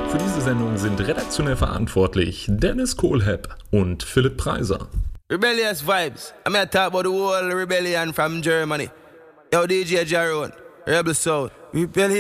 Für diese Sendung sind redaktionell verantwortlich Dennis Kohlhepp und Philipp Preiser. Rebellious vibes. I'm gonna talk about the whole rebellion from Germany. Yo, DJ Jaron, Rebel Soul. Rebellious.